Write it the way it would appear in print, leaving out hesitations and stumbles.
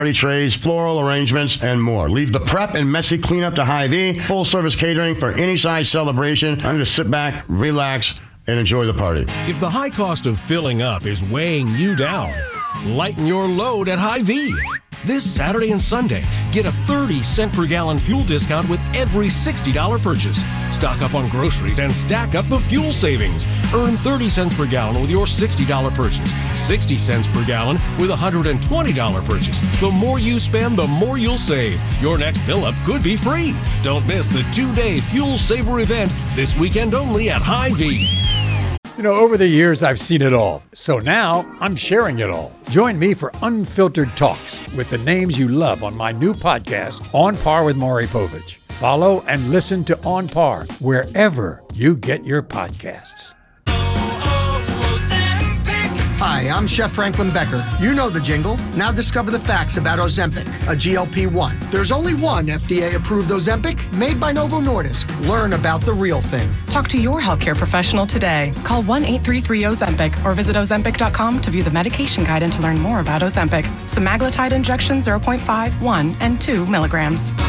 party trays, floral arrangements, and more. Leave the prep and messy cleanup to Hy-Vee. Full service catering for any size celebration. I'm just sit back, relax, and enjoy the party. If the high cost of filling up is weighing you down, lighten your load at Hy-Vee. This Saturday and Sunday, get a 30-cent per gallon fuel discount with every $60 purchase. Stock up on groceries and stack up the fuel savings. Earn 30 cents per gallon with your $60 purchase. 60 cents per gallon with a $120 purchase. The more you spend, the more you'll save. Your next fill-up could be free. Don't miss the 2-day Fuel Saver event this weekend only at Hy-Vee. You know, over the years, I've seen it all. So now I'm sharing it all. Join me for Unfiltered Talks with the names you love on my new podcast, On Par with Maury Povich. Follow and listen to On Par wherever you get your podcasts. Hi, I'm Chef Franklin Becker. You know the jingle. Now discover the facts about Ozempic, a GLP-1. There's only one FDA-approved Ozempic made by Novo Nordisk. Learn about the real thing. Talk to your healthcare professional today. Call 1-833-OZEMPIC or visit Ozempic.com to view the medication guide and to learn more about Ozempic. Semaglutide injection 0.5, 1, and 2 milligrams.